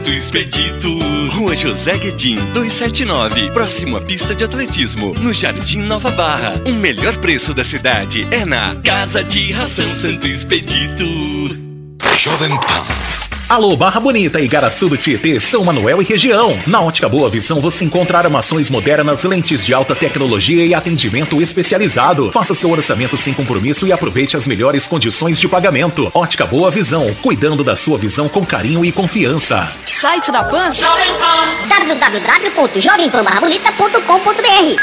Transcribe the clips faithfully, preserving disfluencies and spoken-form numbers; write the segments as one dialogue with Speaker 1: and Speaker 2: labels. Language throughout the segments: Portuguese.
Speaker 1: Santo Expedito. Rua José Guedim, duzentos e setenta e nove, próximo à pista de atletismo, no Jardim Nova Barra. O melhor preço da cidade é na Casa de Ração Santo Expedito. Jovem Pan.
Speaker 2: Alô, Barra Bonita e Igaraçu do Tietê, São Manuel e região. Na Ótica Boa Visão você encontra armações modernas, lentes de alta tecnologia e atendimento especializado. Faça seu orçamento sem compromisso e aproveite as melhores condições de pagamento. Ótica Boa Visão, cuidando da sua visão com carinho e confiança.
Speaker 3: Site da Pan?
Speaker 4: Jovem Pan. w w w ponto jovem pan barra bonita ponto com ponto b r.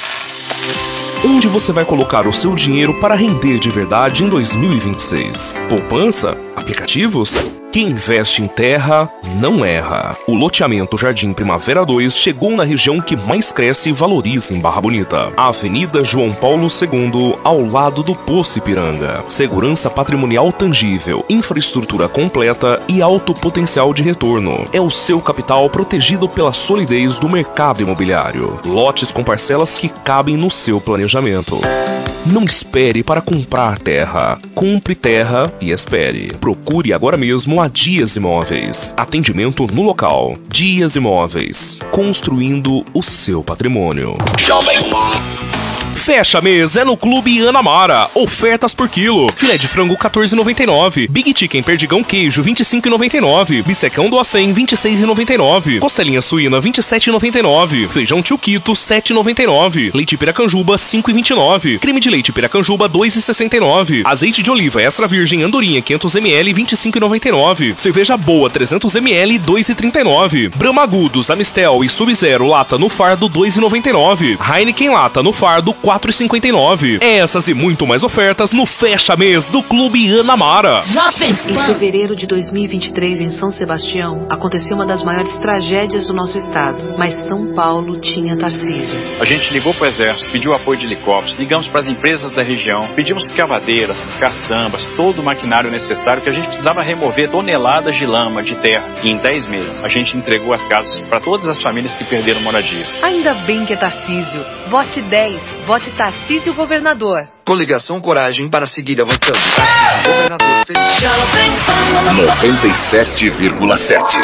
Speaker 5: Onde você vai colocar o seu dinheiro para render de verdade em dois mil e vinte e seis? Poupança? Aplicativos? Quem investe em terra não erra. O loteamento Jardim Primavera dois chegou na região que mais cresce e valoriza em Barra Bonita. A Avenida João Paulo segundo, ao lado do Posto Ipiranga. Segurança patrimonial tangível, infraestrutura completa e alto potencial de retorno. É o seu capital protegido pela solidez do mercado imobiliário. Lotes com parcelas que cabem no seu planejamento. Não espere para comprar terra. Compre terra e espere. Procure agora mesmo a Dias Imóveis. Atendimento no local. Dias Imóveis. Construindo o seu patrimônio.
Speaker 1: Jovem Pan.
Speaker 5: Fecha mês é no Clube Anamara. Ofertas por quilo. Filé de frango quatorze reais e noventa e nove centavos. Big Chicken Perdigão Queijo vinte e cinco reais e noventa e nove centavos. Bistecão do Acém vinte e seis reais e noventa e nove centavos. Costelinha suína vinte e sete reais e noventa e nove centavos. Feijão Tioquito sete reais e noventa e nove centavos. Leite Piracanjuba cinco reais e vinte e nove centavos. Creme de leite Piracanjuba dois reais e sessenta e nove centavos. Azeite de oliva extra virgem Andorinha quinhentos mililitros vinte e cinco reais e noventa e nove centavos. Cerveja Boa trezentos mililitros dois reais e trinta e nove centavos. Brahma Agudos, Amistel e Sub-Zero lata no fardo dois reais e noventa e nove centavos. Heineken lata no fardo quatro reais e cinquenta e nove centavos. Essas e muito mais ofertas no Fecha Mês do Clube Anamara.
Speaker 3: Em fevereiro de dois mil e vinte e três, em São Sebastião, aconteceu uma das maiores tragédias do nosso estado. Mas São Paulo tinha Tarcísio.
Speaker 6: A gente ligou para o Exército, pediu apoio de helicópteros, ligamos para as empresas da região, pedimos escavadeiras, caçambas, todo o maquinário necessário que a gente precisava remover toneladas de lama, de terra. E em dez meses, a gente entregou as casas para todas as famílias que perderam moradia.
Speaker 3: Ainda bem que é Tarcísio. Vote dez. Vote Tarcísio Governador.
Speaker 7: Coligação Coragem para seguir avançando. Governador
Speaker 1: noventa e sete vírgula sete.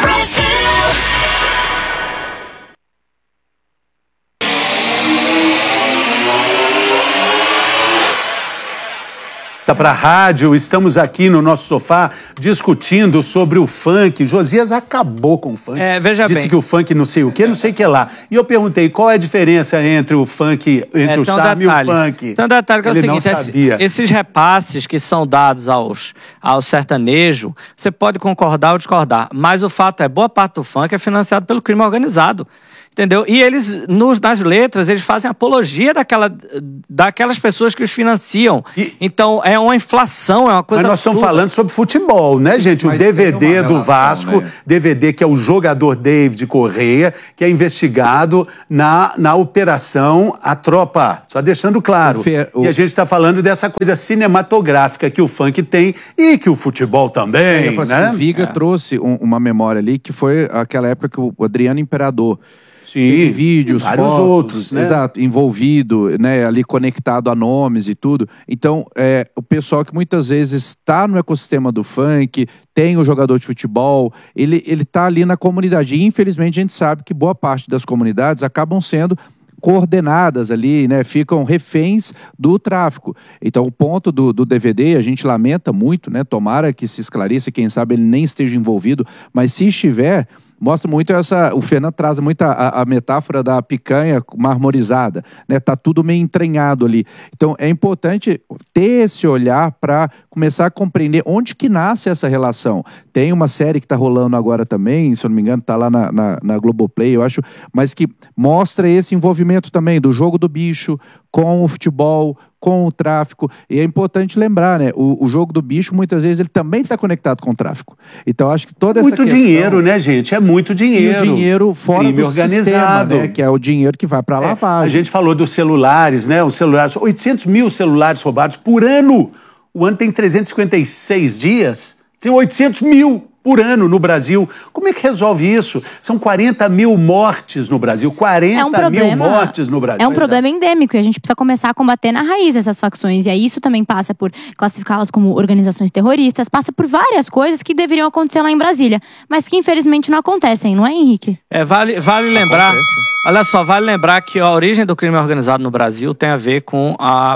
Speaker 8: Para a rádio, estamos aqui no nosso sofá discutindo sobre o funk. Josias acabou com o funk.
Speaker 9: É, veja
Speaker 8: Disse
Speaker 9: bem.
Speaker 8: que o funk não sei o que, não sei o que lá. E eu perguntei qual é a diferença entre o funk, entre
Speaker 9: É,
Speaker 8: o charme
Speaker 9: detalhe.
Speaker 8: e o funk.
Speaker 9: Então, detalhe que é o
Speaker 8: Ele não
Speaker 9: seguinte,
Speaker 8: sabia.
Speaker 9: esse- esses repasses que são dados aos, ao sertanejo, você pode concordar ou discordar, mas o fato é, boa parte do funk é financiado pelo crime organizado. Entendeu? E eles, nos, nas letras, eles fazem apologia daquela, daquelas pessoas que os financiam.
Speaker 8: E-
Speaker 9: Então, é uma inflação, é uma coisa
Speaker 8: Mas nós estamos
Speaker 9: absurda.
Speaker 8: falando sobre futebol, né, gente? O
Speaker 10: Mas
Speaker 8: D V D
Speaker 10: tem uma
Speaker 8: do
Speaker 10: relação,
Speaker 8: Vasco,
Speaker 10: né?
Speaker 8: D V D que é o jogador David Correia, que é investigado na, na operação A Tropa. Só deixando claro.
Speaker 10: O Fer- o-
Speaker 8: E a gente está falando dessa coisa cinematográfica que o funk tem e que o futebol também,
Speaker 10: Eu falo assim,
Speaker 8: né?
Speaker 10: O Viga trouxe um- uma memória ali que foi aquela época que o Adriano Imperador
Speaker 8: Sim,
Speaker 10: teve vídeos,
Speaker 8: e vários
Speaker 10: fotos,
Speaker 8: outros, né?
Speaker 10: Exato, envolvido, né, ali conectado a nomes e tudo. Então, é, o pessoal que muitas vezes está no ecossistema do funk, tem o jogador de futebol, ele, ele tá ali na comunidade. E, infelizmente, a gente sabe que boa parte das comunidades acabam sendo coordenadas ali, né, ficam reféns do tráfico. Então, o ponto do, do D V D, a gente lamenta muito, né, tomara que se esclareça, quem sabe ele nem esteja envolvido, mas se estiver, mostra muito essa, o Fernando traz muito a, a metáfora da picanha marmorizada, né, tá tudo meio entranhado ali. Então, é importante ter esse olhar para começar a compreender onde que nasce essa relação. Tem uma série que tá rolando agora também, se eu não me engano, tá lá na, na, na Globoplay, eu acho, mas que mostra esse envolvimento também do jogo do bicho com o futebol, com o tráfico. E é importante lembrar, né? O, o jogo do bicho, muitas vezes, ele também está conectado com o tráfico. Então, acho que toda essa
Speaker 8: Muito
Speaker 10: questão...
Speaker 8: dinheiro, né, gente? É muito dinheiro.
Speaker 10: E o dinheiro fora
Speaker 8: Crime
Speaker 10: do
Speaker 8: organizado.
Speaker 10: sistema, né? Que é o dinheiro que vai para a
Speaker 8: É,
Speaker 10: lavagem.
Speaker 8: a gente falou dos celulares, né? Os celulares, oitocentos mil celulares roubados por ano. O ano tem trezentos e cinquenta e seis dias, tem oitocentos mil. por ano no Brasil. Como é que resolve isso? São quarenta mil mortes no Brasil. quarenta
Speaker 11: é um problema,
Speaker 8: mil mortes no Brasil.
Speaker 11: É um problema endêmico e a gente precisa começar a combater na raiz essas facções. E aí isso também passa por classificá-las como organizações terroristas, passa por várias coisas que deveriam acontecer lá em Brasília, mas que infelizmente não acontecem, não é, Henrique?
Speaker 9: É, vale, vale lembrar, Acontece. olha só, vale lembrar que a origem do crime organizado no Brasil tem a ver com a...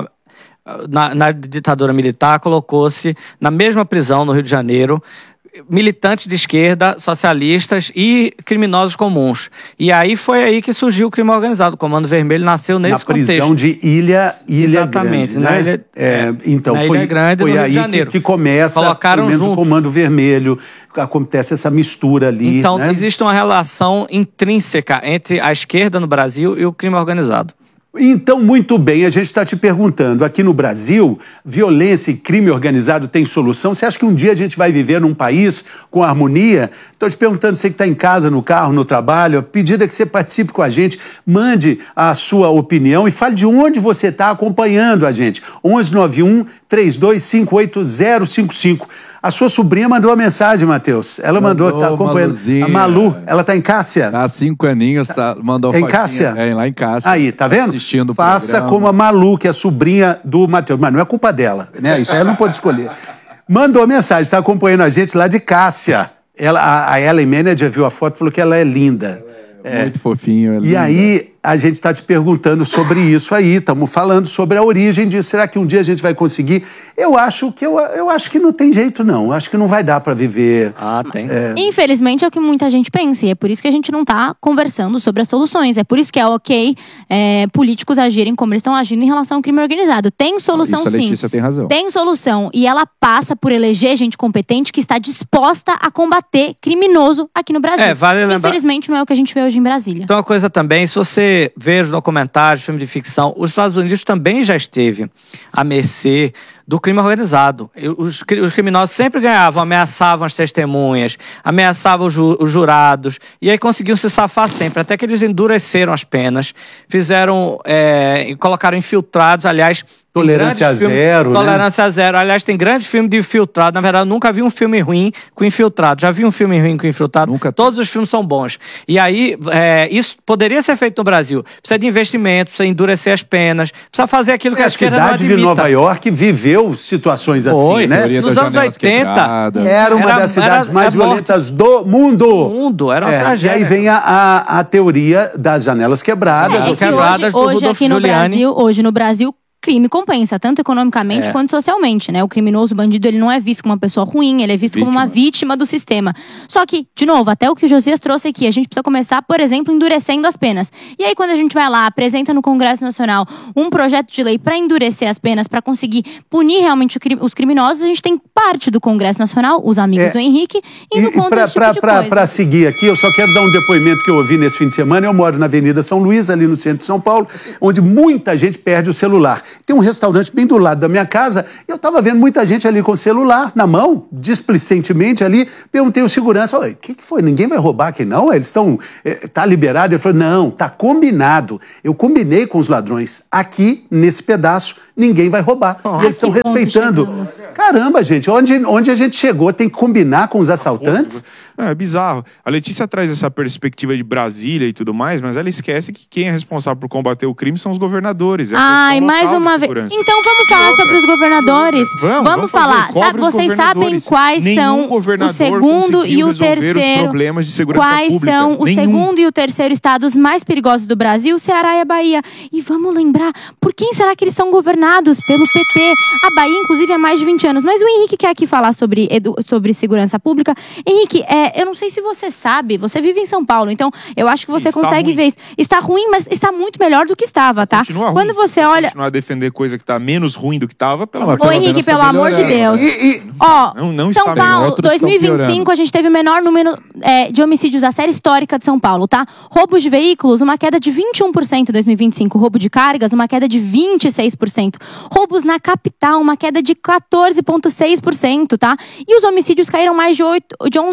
Speaker 9: Na, na ditadura militar, colocou-se na mesma prisão no Rio de Janeiro militantes de esquerda, socialistas e criminosos comuns. E aí foi aí que surgiu o crime organizado. O Comando Vermelho nasceu nesse contexto.
Speaker 8: Na prisão de Ilha, Ilha
Speaker 9: Exatamente,
Speaker 8: Grande, né? Ilha, é, então,
Speaker 9: na
Speaker 8: foi,
Speaker 9: Ilha Grande,
Speaker 8: foi
Speaker 9: no
Speaker 8: aí
Speaker 9: Rio de Janeiro.
Speaker 8: que, que começa,
Speaker 9: Colocaram
Speaker 8: pelo menos
Speaker 9: junto.
Speaker 8: o Comando Vermelho, acontece essa mistura ali.
Speaker 9: Então,
Speaker 8: né?
Speaker 9: existe uma relação intrínseca entre a esquerda no Brasil e o crime organizado.
Speaker 8: Então, muito bem, a gente está te perguntando, aqui no Brasil, violência e crime organizado tem solução? Você acha que um dia a gente vai viver num país com harmonia? Estou te perguntando, você que está em casa, no carro, no trabalho, a pedida é que você participe com a gente, mande a sua opinião e fale de onde você está acompanhando a gente. onze nove um, três dois cinco oito zero cinco cinco. A sua sobrinha mandou uma mensagem, Matheus. Ela mandou, está acompanhando.
Speaker 10: Maluzinha.
Speaker 8: A Malu, ela está em Cássia?
Speaker 10: Há cinco aninhos, tá, mandou
Speaker 8: Em
Speaker 10: fotinha.
Speaker 8: Cássia?
Speaker 10: É, lá em Cássia.
Speaker 8: Aí, tá vendo?
Speaker 10: Assistindo o
Speaker 8: Faça
Speaker 10: programa.
Speaker 8: como a Malu, que é a sobrinha do Matheus. Mas não é culpa dela, né? Isso aí ela não pode escolher. Mandou mensagem, está acompanhando a gente lá de Cássia. Ela, a, a Ellen Manager viu a foto e falou que ela é linda.
Speaker 10: É, muito fofinho. É
Speaker 8: e aí, a gente está te perguntando sobre isso aí, estamos falando sobre a origem disso. Será que um dia a gente vai conseguir? Eu acho que, eu, eu acho que não tem jeito, não. Eu acho que não vai dar para viver.
Speaker 9: Ah, tem.
Speaker 8: É...
Speaker 11: Infelizmente é o que muita gente pensa, e é por isso que a gente não está conversando sobre as soluções. É por isso que é ok é, políticos agirem como eles estão agindo em relação ao crime organizado. Tem solução,
Speaker 10: isso, a
Speaker 11: sim.
Speaker 10: Letícia tem razão.
Speaker 11: Tem solução. E ela passa por eleger gente competente que está disposta a combater criminoso aqui no Brasil.
Speaker 9: É, vale lembrar...
Speaker 11: Infelizmente não é o que a gente vê hoje em Brasília.
Speaker 9: Então, uma coisa também, se você vê os documentários, filmes de ficção, os Estados Unidos também já esteve à mercê do crime organizado. Os, os criminosos sempre ganhavam, ameaçavam as testemunhas, ameaçavam os, ju, os jurados, e aí conseguiam se safar sempre, até que eles endureceram as penas, fizeram, é, colocaram infiltrados, aliás...
Speaker 8: Tolerância zero,
Speaker 9: né? Tolerância zero. Aliás, tem grandes filmes de infiltrado. Na verdade, eu nunca vi um filme ruim com infiltrado. Já vi um filme ruim com infiltrado?
Speaker 10: Nunca.
Speaker 9: Todos os filmes são bons. E aí, é, isso poderia ser feito no Brasil. Precisa de investimento, precisa endurecer as penas, precisa fazer aquilo que
Speaker 8: é,
Speaker 9: a esquerda não
Speaker 8: admita. A cidade de Nova York viveu situações
Speaker 9: Foi,
Speaker 8: assim, né?
Speaker 9: Nos anos oitenta.
Speaker 8: Era uma
Speaker 9: era,
Speaker 8: das cidades
Speaker 9: era,
Speaker 8: mais
Speaker 9: era
Speaker 8: violentas do mundo.
Speaker 9: Do mundo, era uma
Speaker 8: é,
Speaker 9: tragédia.
Speaker 8: E aí vem a, a, a teoria das janelas quebradas.
Speaker 11: É,
Speaker 8: ou seja,
Speaker 9: quebradas
Speaker 11: hoje,
Speaker 9: do
Speaker 11: hoje
Speaker 9: Rudolf
Speaker 11: aqui no
Speaker 9: Giuliani.
Speaker 11: Brasil, hoje no Brasil, crime compensa, tanto economicamente
Speaker 9: É.
Speaker 11: quanto socialmente, né? O criminoso, o bandido, ele não é visto como uma pessoa ruim, ele é visto
Speaker 10: Vítima.
Speaker 11: como uma vítima do sistema. Só que, de novo, até o que o Josias trouxe aqui, a gente precisa começar, por exemplo, endurecendo as penas. E aí, quando a gente vai lá, apresenta no Congresso Nacional um projeto de lei para endurecer as penas, para conseguir punir realmente o cri- os criminosos, a gente tem parte do Congresso Nacional, os amigos
Speaker 8: É.
Speaker 11: do Henrique, indo
Speaker 8: E,
Speaker 11: contra esse tipo de coisa.
Speaker 8: para seguir aqui, eu só quero dar um depoimento que eu ouvi nesse fim de semana. Eu moro na Avenida São Luís, ali no centro de São Paulo, onde muita gente perde o celular. Tem um restaurante bem do lado da minha casa, e eu estava vendo muita gente ali com o celular na mão, displicentemente ali. Perguntei ao segurança, o que, que foi? Ninguém vai roubar aqui não? Eles estão... É, tá liberado? Ele falou, não, tá combinado. Eu combinei com os ladrões. Aqui, nesse pedaço, ninguém vai roubar.
Speaker 11: Oh,
Speaker 8: e eles estão
Speaker 11: que ponto
Speaker 8: respeitando.
Speaker 11: chegamos.
Speaker 8: Caramba, gente, onde, onde a gente chegou, tem que combinar com os assaltantes?
Speaker 12: É, é bizarro. A Letícia traz essa perspectiva de Brasília e tudo mais, mas ela esquece que quem é responsável por combater o crime são os governadores. É a
Speaker 11: Ai,
Speaker 12: questão
Speaker 11: mais
Speaker 12: local de
Speaker 11: uma vez.
Speaker 12: segurança.
Speaker 11: Então vamos falar
Speaker 12: Outra.
Speaker 11: sobre os governadores.
Speaker 12: Vamos, vamos
Speaker 11: falar.
Speaker 12: fazer. Cobre
Speaker 11: Sabe,
Speaker 12: os
Speaker 11: vocês sabem
Speaker 12: governadores.
Speaker 11: quais
Speaker 12: Nenhum
Speaker 11: são o
Speaker 12: governador
Speaker 11: segundo e
Speaker 12: conseguiu
Speaker 11: o
Speaker 12: resolver os
Speaker 11: terceiro.
Speaker 12: problemas de segurança
Speaker 11: Quais
Speaker 12: pública.
Speaker 11: são o
Speaker 12: Nenhum.
Speaker 11: segundo e o terceiro estados mais perigosos do Brasil? Ceará e a Bahia. E vamos lembrar, por quem será que eles são governados? Pelo P T. A Bahia, inclusive, há mais de vinte anos. Mas o Henrique quer aqui falar sobre, edu... sobre segurança pública. Henrique, é, eu não sei se você sabe, você vive em São Paulo, então eu acho que
Speaker 12: Sim,
Speaker 11: você
Speaker 12: está
Speaker 11: consegue
Speaker 12: ruim.
Speaker 11: ver isso. Está ruim, mas está muito melhor do que estava, tá?
Speaker 12: Continua ruim.
Speaker 11: Quando
Speaker 12: Se
Speaker 11: você
Speaker 12: for
Speaker 11: olha...
Speaker 12: continuar a defender coisa que tá menos ruim do que tava, pelo
Speaker 10: Não,
Speaker 12: amor de
Speaker 11: Ô,
Speaker 10: pelo
Speaker 12: Deus.
Speaker 11: Henrique,
Speaker 10: menos tá
Speaker 11: pelo amor de
Speaker 10: melhorando.
Speaker 11: Deus.
Speaker 8: E, e,
Speaker 11: Ó,
Speaker 12: Não, não
Speaker 11: São
Speaker 12: está bem.
Speaker 11: Paulo,
Speaker 10: Outros estão
Speaker 11: dois mil e vinte e cinco,
Speaker 10: piorando.
Speaker 11: a gente teve o menor número é, de homicídios da série histórica de São Paulo, tá? Roubos de veículos, uma queda de vinte e um por cento em dois mil e vinte e cinco. Roubo de cargas, uma queda de vinte e seis por cento. Roubos na capital, uma queda de quatorze vírgula seis por cento, tá? E os homicídios caíram mais de, oito, de onze por cento.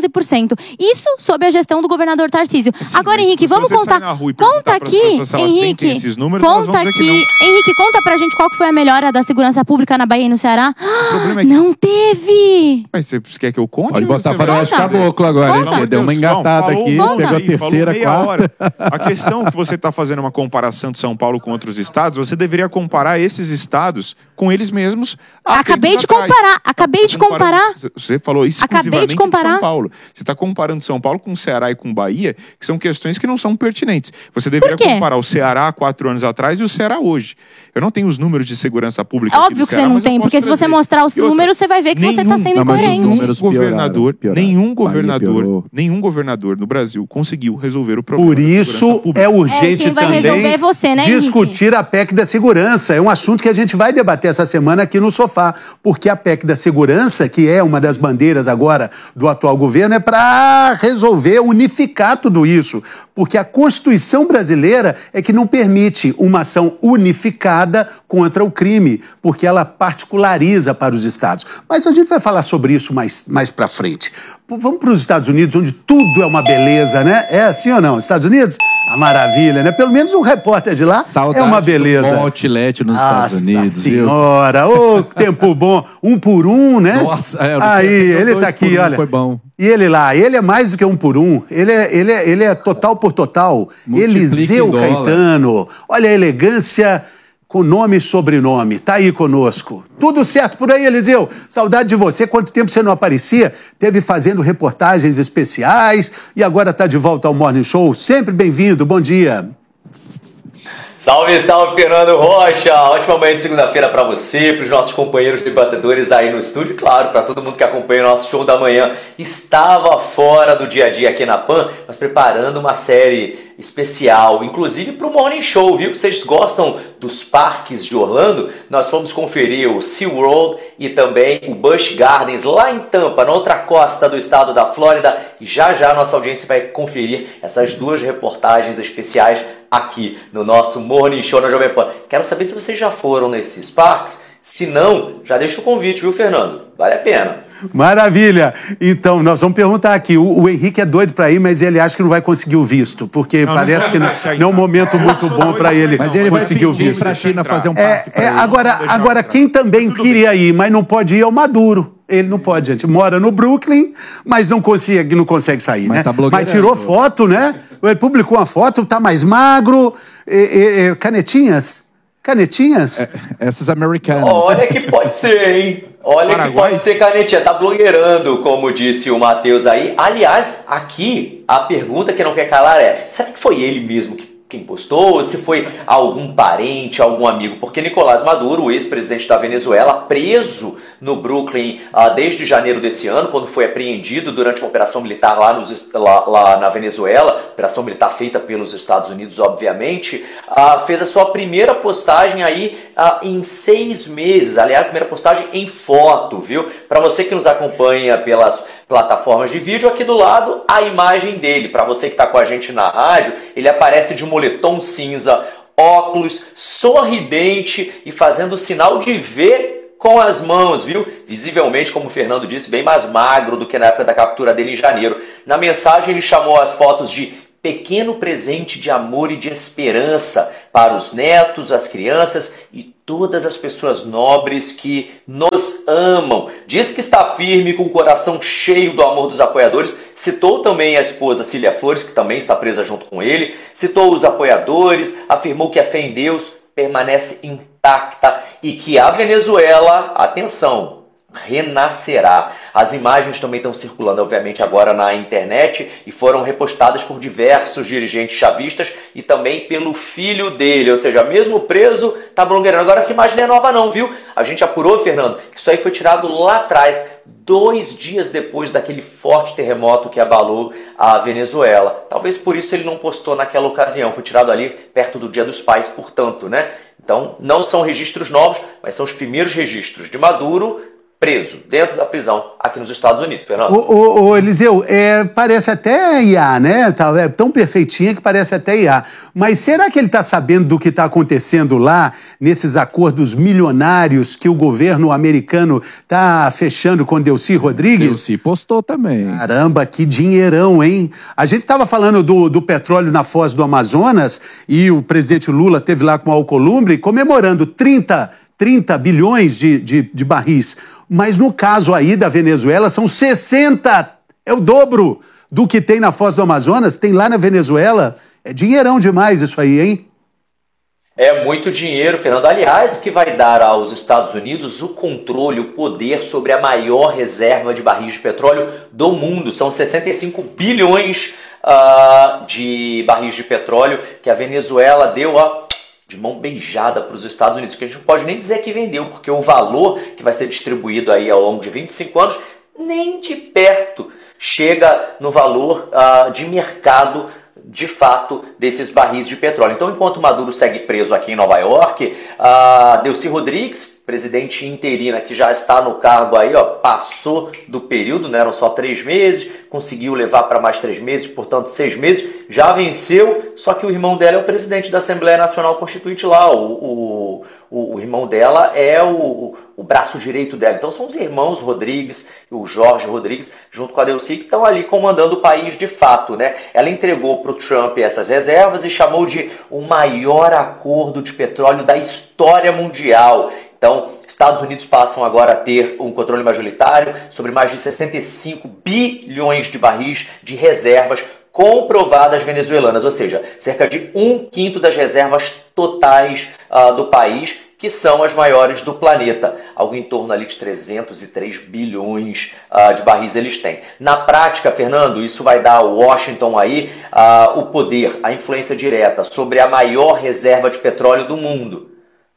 Speaker 11: cento. Isso sob a gestão do governador Tarcísio.
Speaker 12: Sim,
Speaker 11: Agora,
Speaker 12: mas
Speaker 11: Henrique,
Speaker 12: se
Speaker 11: vamos
Speaker 12: você
Speaker 11: contar.
Speaker 12: sair na rua e
Speaker 11: Conta
Speaker 12: perguntar pras
Speaker 11: aqui,
Speaker 12: pessoas se elas sentem
Speaker 11: Henrique.
Speaker 12: esses números, elas vão
Speaker 11: Conta
Speaker 12: dizer que
Speaker 11: aqui. Henrique, conta pra gente qual que foi a melhora da segurança pública na Bahia e no Ceará.
Speaker 12: problema é que-
Speaker 11: Não teve!
Speaker 12: Mas você quer que eu conte?
Speaker 10: Pode botar
Speaker 12: Você
Speaker 10: faroeste
Speaker 12: vai-
Speaker 10: caboclo agora, hein?
Speaker 12: Pelo amor de
Speaker 10: Deu uma
Speaker 12: Deus,
Speaker 10: engatada
Speaker 12: não,
Speaker 10: aqui,
Speaker 12: falou um
Speaker 10: pegou a
Speaker 12: monte aí,
Speaker 10: terceira,
Speaker 12: falou meia
Speaker 10: quarta.
Speaker 12: hora. A questão que você está fazendo uma comparação de São Paulo com outros estados, você deveria comparar esses estados com eles mesmos. há
Speaker 11: Acabei
Speaker 12: tempos
Speaker 11: de
Speaker 12: atrás.
Speaker 11: comparar, acabei de
Speaker 12: Comparando-
Speaker 11: comparar.
Speaker 12: Você falou
Speaker 11: Acabei de
Speaker 12: exclusivamente de
Speaker 11: comparar.
Speaker 12: São Paulo. Você está comparando São Paulo com o Ceará e com Bahia, que são questões que não são pertinentes. Você deveria
Speaker 11: quê?
Speaker 12: comparar o Ceará há quatro anos atrás e o Ceará hoje. Eu não tenho os números de segurança pública
Speaker 11: É
Speaker 12: aqui
Speaker 11: óbvio
Speaker 12: do
Speaker 11: que
Speaker 12: Ceará,
Speaker 11: você não
Speaker 12: mas eu
Speaker 11: tem,
Speaker 12: posso
Speaker 11: porque se você
Speaker 12: trazer.
Speaker 11: mostrar os
Speaker 12: E outra,
Speaker 11: números, você vai ver que você está sendo
Speaker 10: Não, mas os
Speaker 11: incoerente.
Speaker 10: números
Speaker 12: governador,
Speaker 10: pioraram,
Speaker 12: nenhum
Speaker 10: Bahia
Speaker 12: governador,
Speaker 10: piorou.
Speaker 12: nenhum governador no Brasil conseguiu resolver o problema.
Speaker 8: Por
Speaker 12: da
Speaker 8: isso
Speaker 12: segurança pública.
Speaker 8: é urgente
Speaker 11: quem vai
Speaker 8: também
Speaker 11: resolver é você, né,
Speaker 8: discutir a P E C da segurança. É um assunto que a gente vai debater essa semana aqui no Sofá, porque a P E C da segurança, que é uma das bandeiras agora do atual governo, é para resolver, unificar tudo isso, porque a Constituição brasileira é que não permite uma ação unificada contra o crime, porque ela particulariza para os estados. Mas a gente vai falar sobre isso mais, mais para frente. P- Vamos para os Estados Unidos, onde tudo é uma beleza, né? É assim ou não? Estados Unidos? A maravilha, né? Pelo menos um repórter de lá
Speaker 10: Saudade
Speaker 8: é uma
Speaker 10: do
Speaker 8: beleza.
Speaker 10: bom outlet nos Estados
Speaker 8: Nossa
Speaker 10: Unidos, viu?
Speaker 8: senhora, ô tempo bom, um por um, né?
Speaker 10: Nossa, é, eu não
Speaker 8: Aí,
Speaker 10: quero-
Speaker 8: ele
Speaker 10: dois
Speaker 8: tá
Speaker 10: por
Speaker 8: aqui,
Speaker 10: um
Speaker 8: olha.
Speaker 10: foi bom.
Speaker 8: E ele lá, ele é mais do que um por um, ele é, ele é, ele é total por total.
Speaker 10: Multiplica
Speaker 8: Eliseu
Speaker 10: em dólar.
Speaker 8: Caetano, olha a elegância com nome e sobrenome, tá aí conosco. Tudo certo por aí, Eliseu? Saudade de você, quanto tempo você não aparecia? Teve fazendo reportagens especiais e agora tá de volta ao Morning Show. Sempre bem-vindo, bom dia.
Speaker 13: Salve, salve, Fernando Rocha! Ótima manhã de segunda-feira para você, para os nossos companheiros debatedores aí no estúdio, e claro, para todo mundo que acompanha o nosso show da manhã. Estava fora do dia a dia aqui na Pan, mas preparando uma série especial, inclusive para o Morning Show, viu? Vocês gostam dos parques de Orlando? Nós fomos conferir o SeaWorld e também o Busch Gardens lá em Tampa, na outra costa do estado da Flórida, e já já a nossa audiência vai conferir essas duas reportagens especiais aqui no nosso Morning Show na Jovem Pan. Quero saber se vocês já foram nesses parques. Se não, já deixa o convite, viu, Fernando? Vale a pena.
Speaker 8: Maravilha! Então, nós vamos perguntar aqui. O, o Henrique é doido para ir, mas ele acha que não vai conseguir o visto, porque
Speaker 12: Não,
Speaker 8: parece
Speaker 12: não
Speaker 8: que não,
Speaker 12: vai deixar
Speaker 8: não é um
Speaker 12: entrar.
Speaker 8: momento muito bom para ele
Speaker 10: Mas ele vai
Speaker 8: conseguir o
Speaker 10: pedir
Speaker 8: visto.
Speaker 10: para a China fazer um
Speaker 8: É,
Speaker 10: parque pra
Speaker 8: é,
Speaker 10: ele.
Speaker 8: agora,
Speaker 12: deixar
Speaker 8: agora
Speaker 12: entrar.
Speaker 8: quem também queria ir, mas não pode ir, é o Maduro. Ele não pode, gente. Mora no Brooklyn, mas não consegue, não consegue sair,
Speaker 10: Mas
Speaker 8: né?
Speaker 10: tá blogueirando.
Speaker 8: Mas tirou foto, né? Ele publicou uma foto, tá mais magro, e- e- e- canetinhas. Canetinhas?
Speaker 10: Essas americanas.
Speaker 13: Olha que pode ser, hein? Olha que
Speaker 12: Paraguai.
Speaker 13: pode ser, canetinha. Tá blogueirando, como disse o Matheus aí. Aliás, aqui, a pergunta que não quer calar é: será que foi ele mesmo que quem postou, ou se foi algum parente, algum amigo? Porque Nicolás Maduro, o ex-presidente da Venezuela, preso no Brooklyn ah, desde janeiro desse ano, quando foi apreendido durante uma operação militar lá, nos, lá, lá na Venezuela, operação militar feita pelos Estados Unidos, obviamente, ah, fez a sua primeira postagem aí ah, em seis meses. Aliás, primeira postagem em foto, viu? Para você que nos acompanha pelas plataformas de vídeo, aqui do lado a imagem dele. Para você que está com a gente na rádio, ele aparece de moletom cinza, óculos, sorridente e fazendo o sinal de V com as mãos, viu? Visivelmente, como o Fernando disse, bem mais magro do que na época da captura dele em janeiro. Na mensagem ele chamou as fotos de pequeno presente de amor e de esperança para os netos, as crianças e todas as pessoas nobres que nos amam. Diz que está firme, com o coração cheio do amor dos apoiadores. Citou também a esposa Cília Flores, que também está presa junto com ele. Citou os apoiadores, afirmou que a fé em Deus permanece intacta e que a Venezuela, atenção, renascerá. As imagens também estão circulando, obviamente, agora na internet e foram repostadas por diversos dirigentes chavistas e também pelo filho dele, ou seja, mesmo preso, tá blogueirando. Agora essa imagem não é nova não, viu? A gente apurou, Fernando, que isso aí foi tirado lá atrás, dois dias depois daquele forte terremoto que abalou a Venezuela. Talvez por isso ele não postou naquela ocasião, foi tirado ali perto do Dia dos Pais, portanto, né? Então, não são registros novos, mas são os primeiros registros de Maduro preso dentro da prisão aqui nos Estados Unidos, Fernando.
Speaker 8: Ô, ô, ô Eliseu, é, parece até I A, né? Tá, é tão perfeitinha que parece até I A. Mas será que ele está sabendo do que está acontecendo lá, nesses acordos milionários que o governo americano está fechando com Delcy Rodrigues?
Speaker 10: Delcy postou também.
Speaker 8: Caramba, que dinheirão, hein? A gente estava falando do, do petróleo na foz do Amazonas e o presidente Lula teve lá com o Alcolumbre comemorando trinta bilhões de, de, de barris. Mas no caso aí da Venezuela são sessenta, é o dobro do que tem na foz do Amazonas, tem lá na Venezuela. É dinheirão demais isso aí, hein?
Speaker 13: É muito dinheiro, Fernando. Aliás, que vai dar aos Estados Unidos o controle, o poder sobre a maior reserva de barris de petróleo do mundo. São sessenta e cinco bilhões uh, de barris de petróleo que a Venezuela deu a... de mão beijada para os Estados Unidos, que a gente não pode nem dizer que vendeu, porque o valor que vai ser distribuído aí ao longo de vinte e cinco anos, nem de perto chega no valor uh, de mercado, de fato, desses barris de petróleo. Então, enquanto Maduro segue preso aqui em Nova York, uh, Delcy Rodrigues, presidente interina que já está no cargo aí, ó, passou do período, né, eram só três meses, conseguiu levar para mais três meses, portanto seis meses, já venceu, só que o irmão dela é o presidente da Assembleia Nacional Constituinte lá, o, o, o irmão dela é o, o braço direito dela, então são os irmãos Rodrigues, o Jorge Rodrigues, junto com a Delcy, que estão ali comandando o país de fato, né? Ela entregou para o Trump essas reservas e chamou de o maior acordo de petróleo da história mundial. Então, Estados Unidos passam agora a ter um controle majoritário sobre mais de sessenta e cinco bilhões de barris de reservas comprovadas venezuelanas, ou seja, cerca de um quinto das reservas totais uh, do país, que são as maiores do planeta. Algo em torno ali de trezentos e três bilhões uh, de barris eles têm. Na prática, Fernando, isso vai dar ao Washington aí uh, o poder, a influência direta sobre a maior reserva de petróleo do mundo,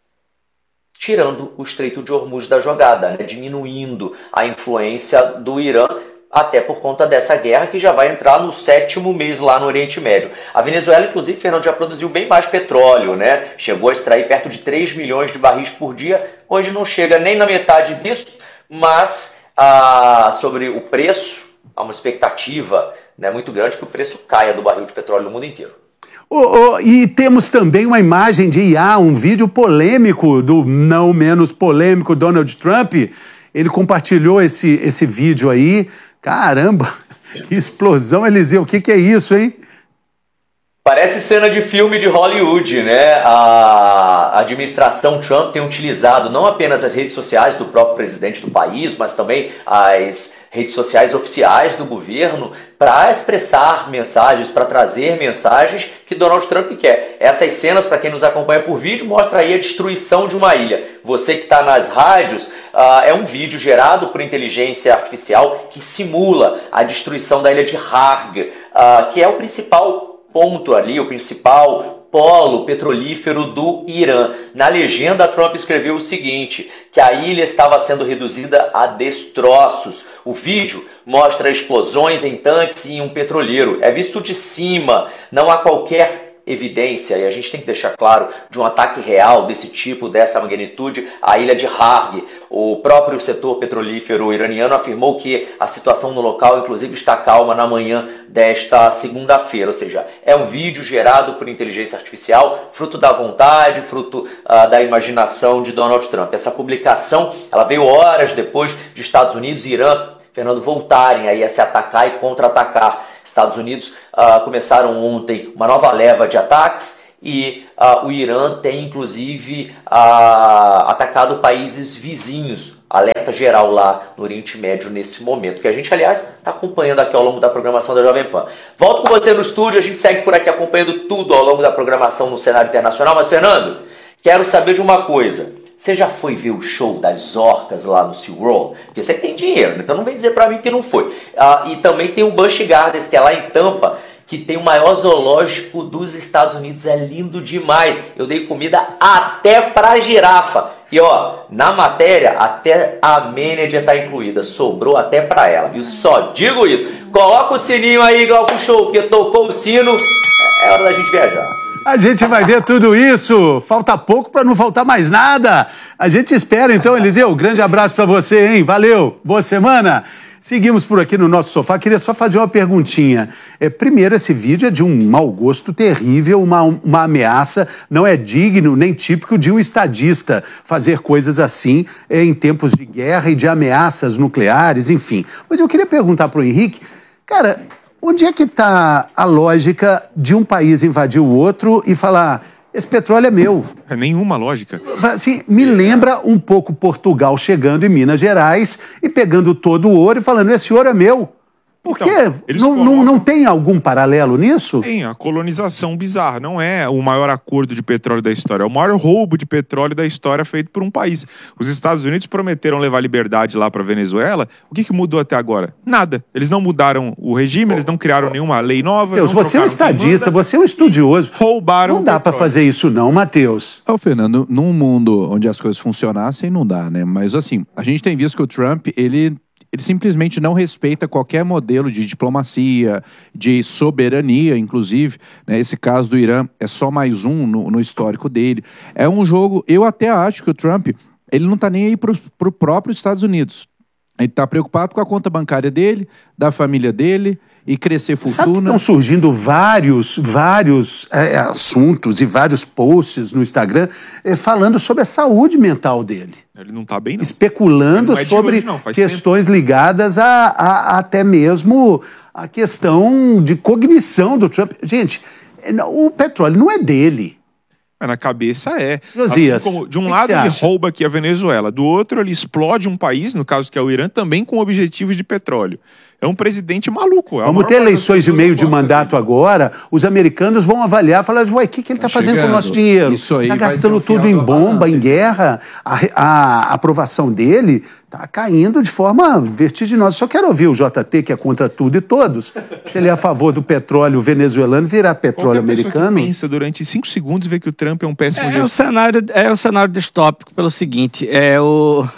Speaker 13: tirando o Estreito de Hormuz da jogada, né? Diminuindo a influência do Irã, até por conta dessa guerra que já vai entrar no sétimo mês lá no Oriente Médio. A Venezuela, inclusive, Fernando, já produziu bem mais petróleo, né? Chegou a extrair perto de três milhões de barris por dia, hoje não chega nem na metade disso, mas ah, sobre o preço, há uma expectativa, né, muito grande que o preço caia do barril de petróleo no mundo inteiro.
Speaker 8: Oh, oh, e temos também uma imagem de I A, um vídeo polêmico do não menos polêmico Donald Trump. Ele compartilhou esse, esse vídeo aí. Caramba, que explosão, Eliseu. O que, que é isso, hein?
Speaker 13: Parece cena de filme de Hollywood, né? A administração Trump tem utilizado não apenas as redes sociais do próprio presidente do país, mas também as redes sociais oficiais do governo para expressar mensagens, para trazer mensagens que Donald Trump quer. Essas cenas, para quem nos acompanha por vídeo, mostra aí a destruição de uma ilha. Você que está nas rádios, uh, é um vídeo gerado por inteligência artificial que simula a destruição da ilha de Harg, uh, que é o principal ponto ali, o principal polo petrolífero do Irã. Na legenda, Trump escreveu o seguinte, que a ilha estava sendo reduzida a destroços. O vídeo mostra explosões em tanques e em um petroleiro. É visto de cima, não há qualquer evidência, e a gente tem que deixar claro, de um ataque real desse tipo, dessa magnitude, à ilha de Harg. O próprio setor petrolífero iraniano afirmou que a situação no local, inclusive, está calma na manhã desta segunda-feira. Ou seja, é um vídeo gerado por inteligência artificial, fruto da vontade, fruto uh, da imaginação de Donald Trump. Essa publicação, ela veio horas depois de Estados Unidos e Irã, Fernando, voltarem aí a se atacar e contra-atacar. Estados Unidos uh, começaram ontem uma nova leva de ataques e uh, o Irã tem inclusive uh, atacado países vizinhos. Alerta geral lá no Oriente Médio nesse momento, que a gente, aliás, está acompanhando aqui ao longo da programação da Jovem Pan. Volto com você no estúdio, a gente segue por aqui acompanhando tudo ao longo da programação no cenário internacional. Mas, Fernando, quero saber de uma coisa. Você já foi ver o show das orcas lá no SeaWorld? Porque você tem dinheiro, então não vem dizer pra mim que não foi. Ah, e também tem o Busch Gardens, que é lá em Tampa, que tem o maior zoológico dos Estados Unidos. É lindo demais. Eu dei comida até pra girafa. E ó, na matéria, até a manager tá incluída. Sobrou até pra ela, viu? Só digo isso. Coloca o sininho aí, Glauco Show, porque tocou o sino. É hora da gente viajar.
Speaker 8: A gente vai ver tudo isso. Falta pouco para não faltar mais nada. A gente espera então, Eliseu. Grande abraço para você, hein? Valeu. Boa semana. Seguimos por aqui no nosso sofá. Queria só fazer uma perguntinha. É, primeiro, esse vídeo é de um mau gosto terrível, uma, uma ameaça. Não é digno nem típico de um estadista fazer coisas assim é, em tempos de guerra e de ameaças nucleares, enfim. Mas eu queria perguntar para o Henrique, cara, onde é que está a lógica de um país invadir o outro e falar... Esse petróleo é meu.
Speaker 12: É nenhuma lógica.
Speaker 8: Assim, me lembra um pouco Portugal chegando em Minas Gerais e pegando todo o ouro e falando, esse ouro é meu. Por quê?
Speaker 12: Então, eles
Speaker 8: não,
Speaker 12: colocam-
Speaker 8: não, não tem algum paralelo nisso?
Speaker 12: Tem a colonização bizarra. Não é o maior acordo de petróleo da história. É o maior roubo de petróleo da história feito por um país. Os Estados Unidos prometeram levar liberdade lá para Venezuela. O que, que mudou até agora? Nada. Eles não mudaram o regime, eles não criaram nenhuma lei nova.
Speaker 8: Deus,
Speaker 12: não
Speaker 8: você é um
Speaker 12: trocaram quem
Speaker 8: estadista,
Speaker 12: manda.
Speaker 8: você é um estudioso.
Speaker 12: Roubaram
Speaker 8: Não dá para fazer isso não, Matheus.
Speaker 10: Ô, Fernando, num mundo onde as coisas funcionassem, não dá, né? Mas assim, a gente tem visto que o Trump, ele... Ele simplesmente não respeita qualquer modelo de diplomacia, de soberania, inclusive. Né? Esse caso do Irã é só mais um no, no histórico dele. É um jogo... Eu até acho que o Trump ele não está nem aí para o próprio Estados Unidos. Ele está preocupado com a conta bancária dele, da família dele e crescer fortuna.
Speaker 8: Sabe que estão surgindo vários, vários é, assuntos e vários posts no Instagram é, falando sobre a saúde mental dele.
Speaker 12: Ele não tá bem, não.
Speaker 8: Especulando
Speaker 12: Ele não é de
Speaker 8: sobre
Speaker 12: hoje, não, faz
Speaker 8: questões ligadas a, a, a até mesmo a questão de cognição do Trump. Gente, o petróleo não é dele.
Speaker 12: Mas na cabeça é.
Speaker 8: Josias,
Speaker 12: Assim como, de um
Speaker 8: que
Speaker 12: lado
Speaker 8: que você
Speaker 12: ele
Speaker 8: acha?
Speaker 12: rouba aqui a Venezuela, do outro ele explode um país, no caso que é o Irã, também com objetivos de petróleo. É um presidente maluco. É a
Speaker 8: Vamos
Speaker 12: maior
Speaker 8: ter
Speaker 12: parte das
Speaker 8: eleições de
Speaker 12: pessoas
Speaker 8: meio
Speaker 12: não
Speaker 8: de
Speaker 12: gostam
Speaker 8: mandato agora, os americanos vão avaliar e falar, ué, o que, que ele está
Speaker 10: Tá
Speaker 8: fazendo com o
Speaker 10: chegando.
Speaker 8: nosso dinheiro?
Speaker 10: Isso aí
Speaker 8: Está
Speaker 10: vai
Speaker 8: gastando
Speaker 10: ser o
Speaker 8: tudo
Speaker 10: final
Speaker 8: em
Speaker 10: da
Speaker 8: bomba,
Speaker 10: balança.
Speaker 8: em guerra. A, re- a aprovação dele está caindo de forma vertiginosa. Só quero ouvir o J T, que é contra tudo e todos. Se ele é a favor do petróleo venezuelano, virar petróleo
Speaker 12: Qualquer pessoa
Speaker 8: americano.
Speaker 12: que pensa durante cinco segundos e vê que o Trump é um péssimo
Speaker 9: É o
Speaker 12: gestor.
Speaker 9: cenário, é o cenário distópico pelo seguinte, é o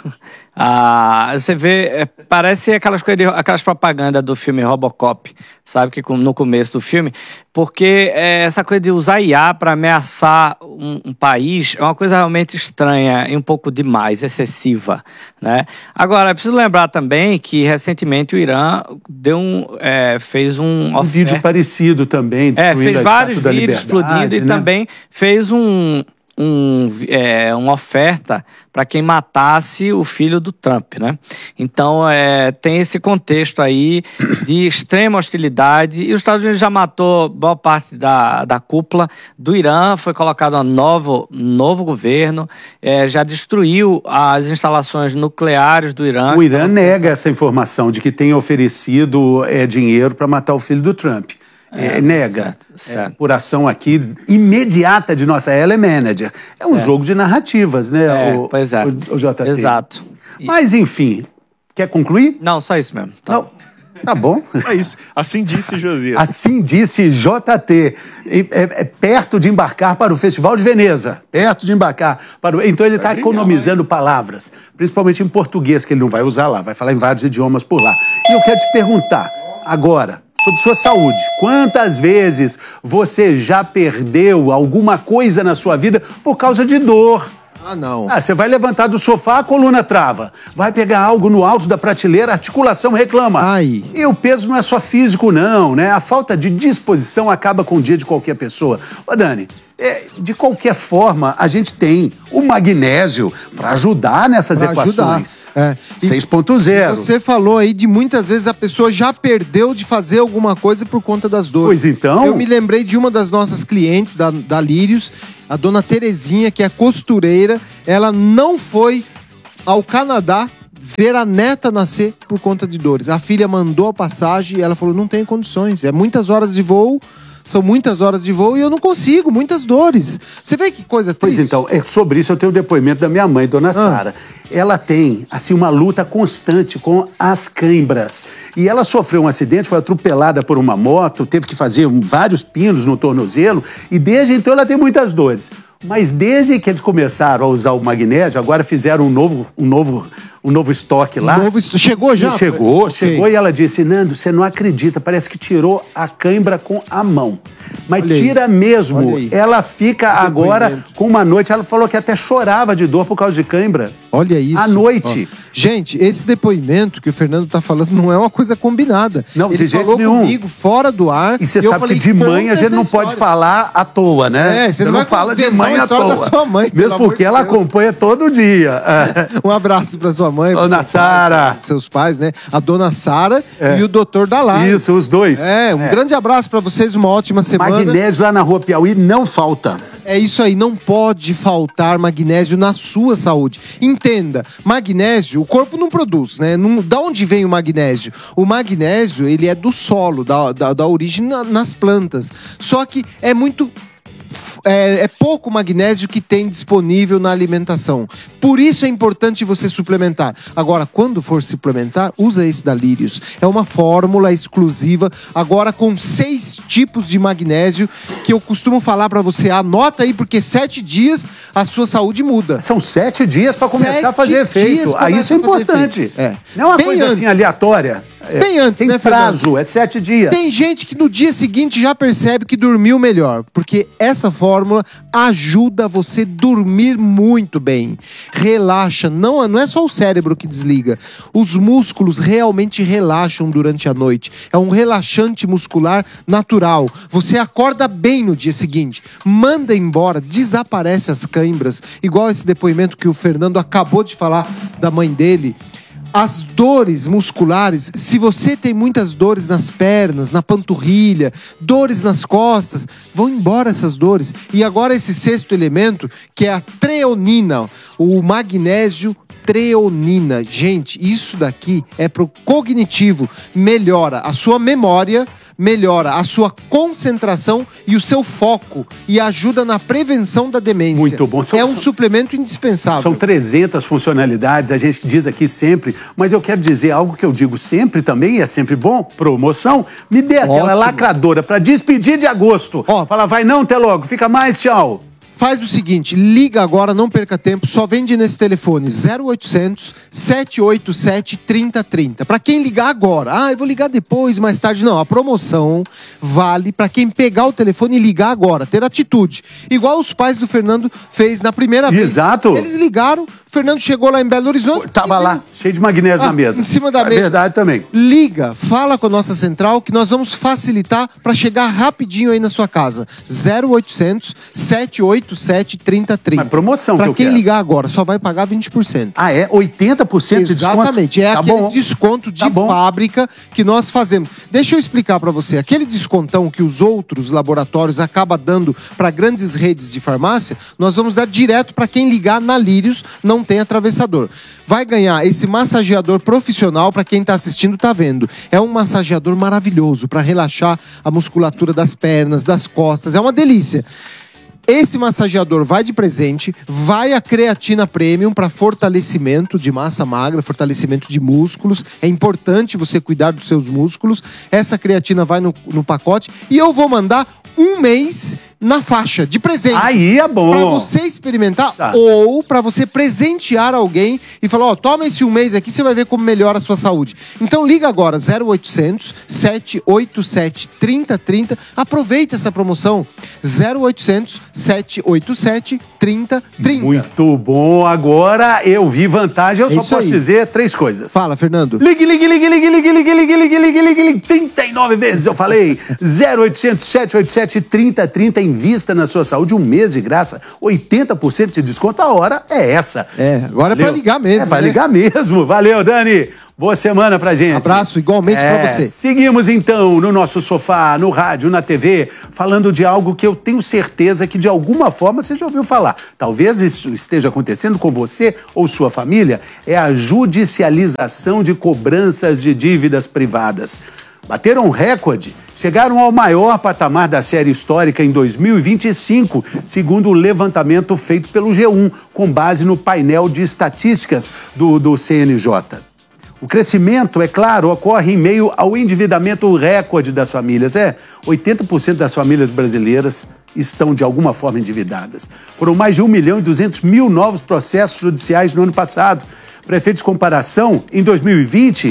Speaker 9: a, você vê, é, parece aquelas coisas, de- aquelas propagandas do filme Robocop, sabe que com- no começo do filme, porque é, essa coisa de usar I A para ameaçar um, um país é uma coisa realmente estranha e um pouco demais, excessiva, né? Agora, é preciso lembrar também que recentemente o Irã deu um, é, fez um,
Speaker 8: Um vídeo parecido também,
Speaker 9: é,
Speaker 8: destruindo
Speaker 9: fez
Speaker 8: a
Speaker 9: vários
Speaker 8: Estátua da
Speaker 9: vídeos
Speaker 8: Liberdade,
Speaker 9: explodindo e
Speaker 8: né?
Speaker 9: também fez um, um, é, uma oferta para quem matasse o filho do Trump, né? Então, é, tem esse contexto aí de extrema hostilidade e os Estados Unidos já matou boa parte da, da cúpula do Irã, foi colocado um novo, novo governo, é, já destruiu as instalações nucleares do Irã.
Speaker 8: O Irã nega essa informação de que tem oferecido é, dinheiro para matar o filho do Trump. É, nega.
Speaker 9: certo, certo.
Speaker 8: É, por ação aqui imediata de nossa ela é manager. É um
Speaker 9: Certo.
Speaker 8: jogo de narrativas, né,
Speaker 9: É,
Speaker 8: o,
Speaker 9: pois é.
Speaker 8: o, o J T?
Speaker 9: Exato.
Speaker 8: Mas, enfim, quer concluir?
Speaker 9: Não, só isso mesmo. Tá.
Speaker 8: Não. Tá bom.
Speaker 12: É isso. Assim disse Josias.
Speaker 8: Assim disse J T. E- É, é perto de embarcar para o Festival de Veneza. Perto de embarcar para o... Então ele está economizando palavras, principalmente em português, que ele não vai usar lá, vai falar em vários idiomas por lá. E eu quero te perguntar, agora, sobre sua saúde. Quantas vezes você já perdeu alguma coisa na sua vida por causa de dor?
Speaker 14: Ah, não.
Speaker 8: Ah, você vai levantar do sofá, a coluna trava. Vai pegar algo no alto da prateleira, a articulação reclama.
Speaker 14: Ai.
Speaker 8: E o peso não é só físico, não, né? A falta de disposição acaba com o dia de qualquer pessoa. Ô, Dani, é, de qualquer forma, a gente tem o magnésio para ajudar nessas
Speaker 14: Pra
Speaker 8: equações.
Speaker 14: ajudar, é. E-
Speaker 8: seis ponto zero.
Speaker 14: Você falou aí de muitas vezes a pessoa já perdeu de fazer alguma coisa por conta das dores.
Speaker 8: Pois então.
Speaker 14: Eu me lembrei de uma das nossas clientes da, da Lírios, a dona Terezinha, que é costureira. Ela não foi ao Canadá ver a neta nascer por conta de dores. A filha mandou a passagem e ela falou, não tem condições. É muitas horas de voo, são muitas horas de voo e eu não consigo, muitas dores. Você vê que coisa triste?
Speaker 8: Pois então, é sobre isso eu tenho o depoimento da minha mãe, dona Sara. Ela tem, assim, uma luta constante com as câimbras. E ela sofreu um acidente, foi atropelada por uma moto, teve que fazer um- vários pinos no tornozelo, e desde então ela tem muitas dores. Mas desde que eles começaram a usar o magnésio, agora fizeram um novo, um novo, um novo estoque lá.
Speaker 14: Um novo est- chegou já?
Speaker 8: E chegou,
Speaker 14: Ok.
Speaker 8: chegou e ela disse, Nando, você não acredita, parece que tirou a cãibra com a mão. Mas
Speaker 14: Olha
Speaker 8: tira
Speaker 14: aí.
Speaker 8: mesmo.
Speaker 14: Olha aí.
Speaker 8: Ela fica agora com uma noite, ela falou que até chorava de dor por causa de cãibra.
Speaker 14: Olha isso.
Speaker 8: À noite.
Speaker 14: Ó, gente, esse depoimento que o Fernando tá falando não é uma coisa combinada.
Speaker 8: Não,
Speaker 14: Ele
Speaker 8: de jeito
Speaker 14: falou
Speaker 8: nenhum.
Speaker 14: comigo fora do ar.
Speaker 8: E você
Speaker 14: eu
Speaker 8: sabe
Speaker 14: falei,
Speaker 8: que de mãe
Speaker 14: conta
Speaker 8: a gente
Speaker 14: essa
Speaker 8: não pode
Speaker 14: história.
Speaker 8: falar à toa, né?
Speaker 14: É, você não vai
Speaker 8: fala de
Speaker 14: contar
Speaker 8: mãe
Speaker 14: a
Speaker 8: à
Speaker 14: história
Speaker 8: toa.
Speaker 14: da sua mãe, pelo
Speaker 8: Mesmo
Speaker 14: amor
Speaker 8: porque
Speaker 14: de
Speaker 8: ela
Speaker 14: Deus.
Speaker 8: acompanha todo dia.
Speaker 14: Um abraço pra sua mãe. pra
Speaker 8: Dona
Speaker 14: seu
Speaker 8: Sara.
Speaker 14: pai, seus pais, né? A dona Sara
Speaker 8: É.
Speaker 14: e o doutor Dalai.
Speaker 8: Isso, os dois.
Speaker 14: É, um
Speaker 8: É.
Speaker 14: grande abraço pra vocês, uma ótima semana.
Speaker 8: Magnésio lá na Rua Piauí não falta.
Speaker 14: É isso aí, não pode faltar magnésio na sua saúde. Entenda, magnésio, o corpo não produz, né? Não, da onde vem o magnésio? O magnésio, ele é do solo, da, da, da origem na- nas plantas. Só que é muito... É, é pouco magnésio que tem disponível na alimentação. Por isso é importante você suplementar. Agora, quando for suplementar, usa esse da Lírios. É uma fórmula exclusiva, agora com seis tipos de magnésio, que eu costumo falar pra você. Anota aí, porque sete dias a sua saúde muda.
Speaker 8: São sete dias para começar
Speaker 14: Sete
Speaker 8: a fazer
Speaker 14: dias
Speaker 8: efeito. Aí
Speaker 14: começa
Speaker 8: isso é
Speaker 14: a fazer
Speaker 8: importante.
Speaker 14: efeito. É.
Speaker 8: Não é uma
Speaker 14: Bem
Speaker 8: coisa assim
Speaker 14: antes.
Speaker 8: aleatória. É,
Speaker 14: Bem antes,
Speaker 8: tem
Speaker 14: né,
Speaker 8: prazo,
Speaker 14: Fernando?
Speaker 8: é sete dias.
Speaker 14: Tem gente que no dia seguinte já percebe que dormiu melhor, porque essa fórmula ajuda você a dormir muito bem. Relaxa, não, não é só o cérebro que desliga. Os músculos realmente relaxam durante a noite. É um relaxante muscular natural. Você acorda bem no dia seguinte, manda embora, desaparece as cãibras, igual esse depoimento que o Fernando acabou de falar da mãe dele. As dores musculares, se você tem muitas dores nas pernas, na panturrilha, dores nas costas, vão embora essas dores. E agora esse sexto elemento, que é a treonina, o magnésio treonina. Gente, isso daqui é pro cognitivo, melhora a sua memória, melhora a sua concentração e o seu foco e ajuda na prevenção da demência.
Speaker 8: Muito bom. São-
Speaker 14: é um suplemento indispensável.
Speaker 8: São trezentas funcionalidades, a gente diz aqui sempre, mas eu quero dizer algo que eu digo sempre também, e é sempre bom, promoção. Me dê aquela
Speaker 14: Ótimo.
Speaker 8: lacradora para despedir de agosto.
Speaker 14: Ó.
Speaker 8: Fala, vai não, até logo, fica mais, tchau.
Speaker 14: Faz o seguinte, liga agora, não perca tempo, só vende nesse telefone zero oitocentos, sete oito sete, três zero três zero. Pra quem ligar agora, ah, eu vou ligar depois, mais tarde. Não, a promoção vale pra quem pegar o telefone e ligar agora, ter atitude. Igual os pais do Fernando fez na primeira vez.
Speaker 8: Exato.
Speaker 14: Eles ligaram, o Fernando chegou lá em Belo Horizonte.
Speaker 8: Tava lá, cheio de magnésio
Speaker 14: Ah,
Speaker 8: na mesa.
Speaker 14: em cima da
Speaker 8: É
Speaker 14: mesa.
Speaker 8: verdade também.
Speaker 14: Liga, fala com a nossa central que nós vamos facilitar para chegar rapidinho aí na sua casa. zero oitocentos, sete oito sete, três zero três zero.
Speaker 8: Mas promoção
Speaker 14: Pra
Speaker 8: que eu
Speaker 14: quem
Speaker 8: quero.
Speaker 14: ligar agora, só vai pagar vinte por cento.
Speaker 8: Ah, é? oitenta por cento de desconto?
Speaker 14: Exatamente, é
Speaker 8: Tá
Speaker 14: aquele
Speaker 8: bom.
Speaker 14: desconto de
Speaker 8: Tá bom.
Speaker 14: fábrica que nós fazemos. Deixa eu explicar para você, aquele descontão que os outros laboratórios acabam dando para grandes redes de farmácia, nós vamos dar direto para quem ligar na Lírios, não tem atravessador. Vai ganhar esse massageador profissional, para quem tá assistindo tá vendo. É um massageador maravilhoso para relaxar a musculatura das pernas, das costas, é uma delícia. Esse massageador vai de presente, vai a creatina premium para fortalecimento de massa magra, fortalecimento de músculos. É importante você cuidar dos seus músculos. Essa creatina vai no, no pacote e eu vou mandar um mês na faixa de presente.
Speaker 8: Aí é bom.
Speaker 14: Pra você experimentar
Speaker 8: Tá.
Speaker 14: ou pra você presentear alguém e falar, ó, toma esse um mês aqui, você vai ver como melhora a sua saúde. Então liga agora, zero oitocentos, sete oito sete, três zero três zero. Aproveita essa promoção. zero oitocentos, sete oito sete, três zero três zero.
Speaker 8: Muito bom. Agora eu vi vantagem. Eu
Speaker 14: É
Speaker 8: só
Speaker 14: isso
Speaker 8: posso
Speaker 14: aí.
Speaker 8: dizer três coisas.
Speaker 14: Fala, Fernando.
Speaker 8: Ligue, ligue, ligue, ligue, ligue, ligue, ligue, ligue, ligue, ligue, ligue. trinta e nove vezes eu falei. zero oitocentos, sete oito sete, três zero três zero. Invista na sua saúde. Um mês de graça. oitenta por cento de desconto. A hora é essa.
Speaker 14: É, agora é pra
Speaker 8: Valeu.
Speaker 14: ligar mesmo,
Speaker 8: É pra
Speaker 14: né?
Speaker 8: ligar mesmo. Valeu, Dani. Boa semana pra gente.
Speaker 14: Abraço igualmente
Speaker 8: É,
Speaker 14: pra você.
Speaker 8: Seguimos então no nosso sofá, no rádio, na T V, falando de algo que eu tenho certeza que de alguma forma você já ouviu falar. Talvez isso esteja acontecendo com você ou sua família. É a judicialização de cobranças de dívidas privadas. Bateram um recorde, chegaram ao maior patamar da série histórica em dois mil e vinte e cinco, segundo o levantamento feito pelo G um, com base no painel de estatísticas do, do C N J. O crescimento, é claro, ocorre em meio ao endividamento recorde das famílias. É, oitenta por cento das famílias brasileiras estão de alguma forma endividadas. Foram mais de um milhão e duzentos mil novos processos judiciais no ano passado. Para efeitos de comparação, em dois mil e vinte,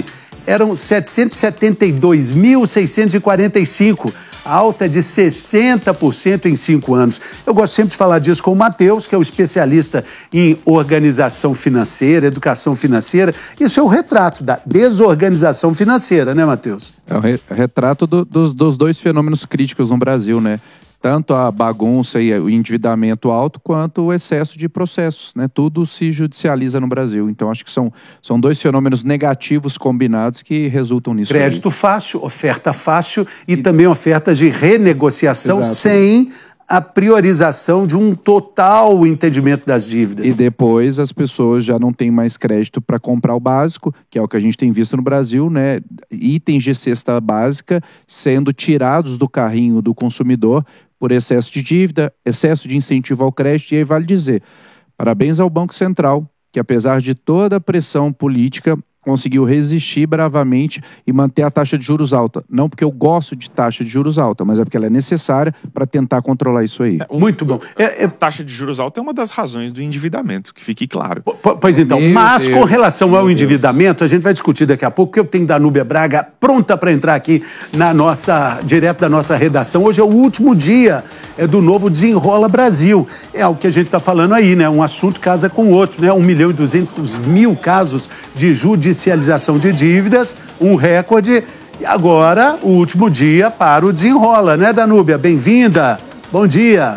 Speaker 8: eram setecentos e setenta e dois mil, seiscentos e quarenta e cinco, alta de sessenta por cento em cinco anos. Eu gosto sempre de falar disso com o Matheus, que é o especialista em organização financeira, educação financeira. Isso é o retrato da desorganização financeira, né, Matheus?
Speaker 10: É o re retrato do, dos, dos dois fenômenos críticos no Brasil, né? Tanto a bagunça e o endividamento alto, quanto o excesso de processos, né? Tudo se judicializa no Brasil. Então, acho que são, são dois fenômenos negativos combinados que resultam nisso.
Speaker 8: Crédito
Speaker 10: aí.
Speaker 8: fácil, oferta fácil e, e também ofertas de renegociação. Exato. Sem a priorização de um total entendimento das dívidas.
Speaker 10: E depois as pessoas já não têm mais crédito para comprar o básico, que é o que a gente tem visto no Brasil, né? Itens de cesta básica sendo tirados do carrinho do consumidor por excesso de dívida, excesso de incentivo ao crédito. E aí vale dizer, parabéns ao Banco Central, que apesar de toda a pressão política, conseguiu resistir bravamente e manter a taxa de juros alta. Não porque eu gosto de taxa de juros alta, mas é porque ela é necessária para tentar controlar isso aí.
Speaker 12: É, muito bom. É, é, taxa de juros alta é uma das razões do endividamento, que fique claro.
Speaker 8: P pois então, Meu mas Deus, com relação ao endividamento, Deus. a gente vai discutir daqui a pouco, porque eu tenho Danúbia Braga pronta para entrar aqui na nossa, direto da nossa redação. Hoje é o último dia é, do novo Desenrola Brasil. É o que a gente está falando aí, né? Um assunto casa com o outro, né? Um milhão e duzentos mil casos de judicialização de dívidas, um recorde. E agora, o último dia para o Desenrola, né, Danúbia? Bem-vinda. Bom dia.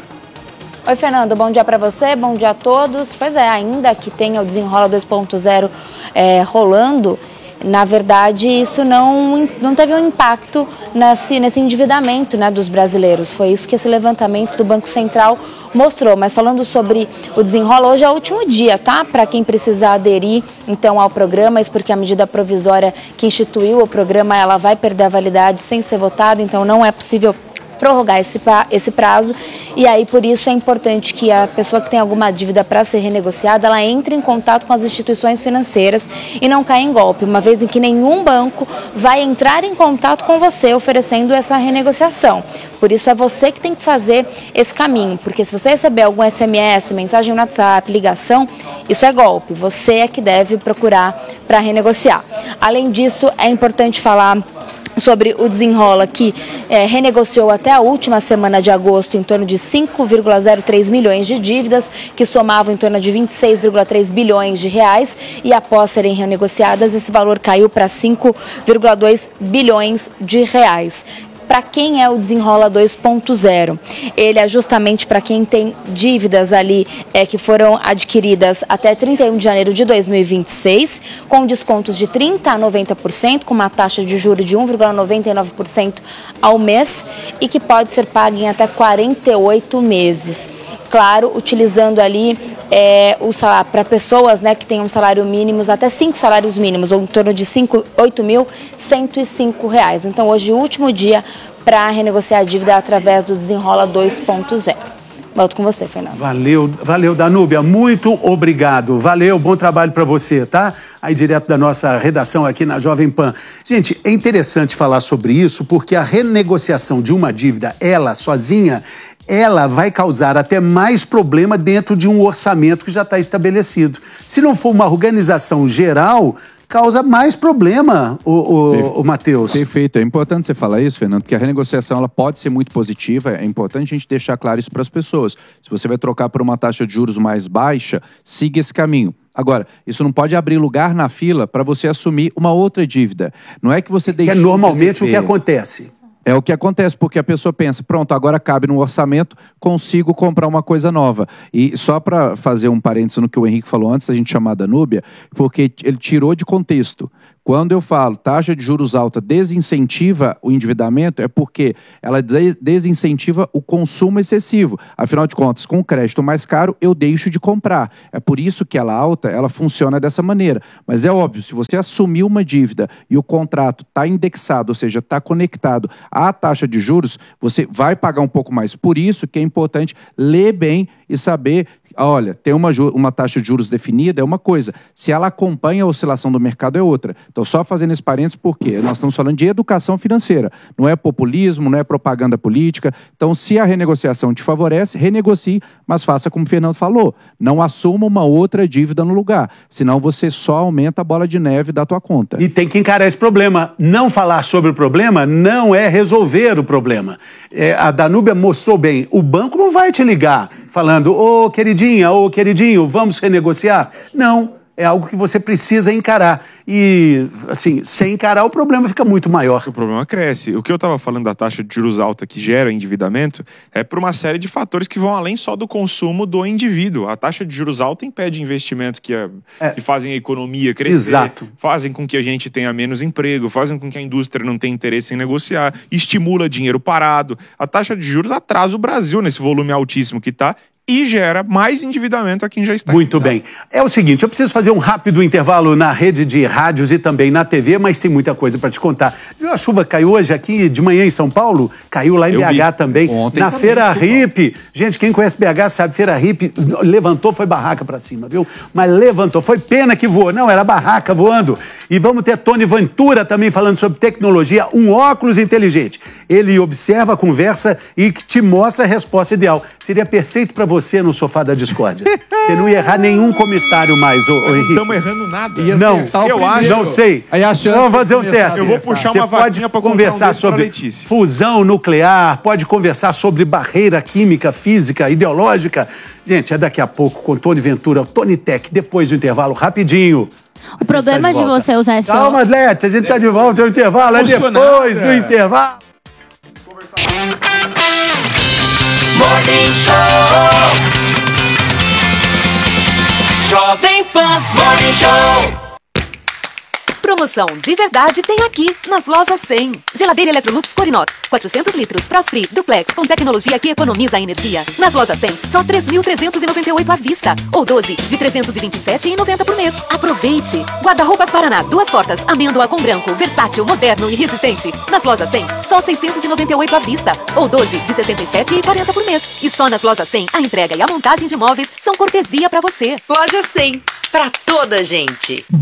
Speaker 15: Oi, Fernando. Bom dia para você, bom dia a todos. Pois é, ainda que tenha o Desenrola dois ponto zero é, rolando, na verdade, isso não, não teve um impacto nesse, nesse endividamento, né, dos brasileiros. Foi isso que esse levantamento do Banco Central mostrou. Mas falando sobre o Desenrola, hoje é o último dia, tá? Para quem precisar aderir, então, ao programa, isso porque a medida provisória que instituiu o programa, ela vai perder a validade sem ser votada, então não é possível prorrogar esse, esse prazo, e aí por isso é importante que a pessoa que tem alguma dívida para ser renegociada, ela entre em contato com as instituições financeiras e não caia em golpe, uma vez em que nenhum banco vai entrar em contato com você oferecendo essa renegociação. Por isso é você que tem que fazer esse caminho, porque se você receber algum S M S, mensagem no WhatsApp, ligação, isso é golpe, você é que deve procurar para renegociar. Além disso, é importante falar sobre o Desenrola, que é, renegociou até a última semana de agosto em torno de cinco vírgula zero três milhões de dívidas, que somavam em torno de vinte e seis vírgula três bilhões de reais, e após serem renegociadas, esse valor caiu para cinco vírgula dois bilhões de reais. Para quem é o Desenrola dois ponto zero? Ele é justamente para quem tem dívidas ali é, que foram adquiridas até trinta e um de janeiro de dois mil e vinte e seis, com descontos de trinta por cento a noventa por cento, com uma taxa de juros de um vírgula noventa e nove por cento ao mês, e que pode ser paga em até quarenta e oito meses. Claro, utilizando ali é, o salário para pessoas, né, que tenham um salário mínimo, até cinco salários mínimos, ou em torno de oito mil cento e cinco reais. Então, hoje, o último dia para renegociar a dívida através do Desenrola dois ponto zero. Volto com você, Fernando.
Speaker 8: Valeu, valeu, Danúbia. Muito obrigado. Valeu, bom trabalho para você, tá? Aí, direto da nossa redação aqui na Jovem Pan. Gente, é interessante falar sobre isso, porque a renegociação de uma dívida, ela sozinha, ela vai causar até mais problema dentro de um orçamento que já está estabelecido. Se não for uma organização geral, causa mais problema, o, o, o Matheus.
Speaker 10: Perfeito. É importante você falar isso, Fernando, porque a renegociação ela pode ser muito positiva. É importante a gente deixar claro isso para as pessoas. Se você vai trocar por uma taxa de juros mais baixa, siga esse caminho. Agora, isso não pode abrir lugar na fila para você assumir uma outra dívida. Não é que você deixe...
Speaker 8: Que é normalmente o que acontece.
Speaker 10: É o que acontece, porque a pessoa pensa, pronto, agora cabe no orçamento, consigo comprar uma coisa nova. E só para fazer um parênteses no que o Henrique falou antes da gente chamar a Danúbia, porque ele tirou de contexto. Quando eu falo taxa de juros alta desincentiva o endividamento, é porque ela desincentiva o consumo excessivo. Afinal de contas, com o crédito mais caro, eu deixo de comprar. É por isso que ela alta, ela funciona dessa maneira. Mas é óbvio, se você assumir uma dívida e o contrato está indexado, ou seja, está conectado à taxa de juros, você vai pagar um pouco mais. Por isso que é importante ler bem e saber Olha, tem uma, ju- uma taxa de juros definida, é uma coisa. Se ela acompanha a oscilação do mercado, é outra. Então, só fazendo esse parênteses, porque nós estamos falando de educação financeira. Não é populismo, não é propaganda política. Então, se a renegociação te favorece, renegocie, mas faça como o Fernando falou. Não assuma uma outra dívida no lugar. Senão, você só aumenta a bola de neve da tua conta.
Speaker 8: E tem que encarar esse problema. Não falar sobre o problema não é resolver o problema. É, a Danúbia mostrou bem. O banco não vai te ligar falando, ô queridinha, ô queridinho, vamos renegociar? Não. É algo que você precisa encarar. E, assim, sem encarar, o problema fica muito maior.
Speaker 12: O problema cresce. O que eu estava falando da taxa de juros alta que gera endividamento é por uma série de fatores que vão além só do consumo do indivíduo. A taxa de juros alta impede investimento que, é, é. que fazem a economia crescer,
Speaker 8: Exato.
Speaker 12: fazem com que a gente tenha menos emprego, fazem com que a indústria não tenha interesse em negociar, estimula dinheiro parado. A taxa de juros atrasa o Brasil nesse volume altíssimo que está e gera mais endividamento a quem já está
Speaker 8: Muito bem. É o seguinte, eu preciso fazer um rápido intervalo na rede de rádios e também na T V, mas tem muita coisa para te contar. Viu a chuva que caiu hoje aqui de manhã em São Paulo? Caiu lá em
Speaker 10: Eu
Speaker 8: B H
Speaker 10: vi.
Speaker 8: também.
Speaker 10: Ontem
Speaker 8: na
Speaker 10: também,
Speaker 8: Feira
Speaker 10: chuva.
Speaker 8: Hippie. Gente, quem conhece B H sabe, Feira Hippie levantou, foi barraca para cima, viu? Mas levantou, foi pena que voou. Não, era barraca voando. E vamos ter Tony Ventura também falando sobre tecnologia, um óculos inteligente. Ele observa, conversa e te mostra a resposta ideal. Seria perfeito para você no sofá da discórdia. Você não ia errar nenhum comentário mais, ô, ô
Speaker 12: Não
Speaker 8: Henrique.
Speaker 12: estamos errando nada.
Speaker 8: Não,
Speaker 12: eu acho.
Speaker 8: não sei.
Speaker 10: Aí a chance
Speaker 8: Vamos
Speaker 10: de
Speaker 8: fazer um
Speaker 10: começar
Speaker 8: teste.
Speaker 12: Eu vou puxar
Speaker 8: Você
Speaker 12: uma
Speaker 8: pode
Speaker 12: vaquinha pra comprar um
Speaker 8: conversar
Speaker 12: desse pra
Speaker 8: sobre
Speaker 12: Letícia.
Speaker 8: fusão nuclear, pode conversar sobre barreira química, física, ideológica. Gente, é daqui a pouco com Tony Ventura, o Tony Tech, depois do intervalo, rapidinho.
Speaker 11: O problema de você usar esse...
Speaker 8: Calma, Lete, a gente tá de volta no intervalo, é depois do intervalo.
Speaker 1: Morning Show. Jovem Pan Morning Show.
Speaker 16: Promoção de verdade tem aqui, nas lojas cem. Geladeira Electrolux Corinox, quatrocentos litros, Frost Free, Duplex, com tecnologia que economiza a energia. Nas lojas cem, só três mil trezentos e noventa e oito à vista, ou doze de trezentos e vinte e sete reais e noventa por mês. Aproveite! Guarda-roupas Paraná, duas portas, amêndoa com branco, versátil, moderno e resistente. Nas lojas cem, só seiscentos e noventa e oito à vista, ou doze de sessenta e sete reais e quarenta por mês. E só nas lojas cem, a entrega e a montagem de móveis são cortesia pra você.
Speaker 17: Loja cem, pra toda gente.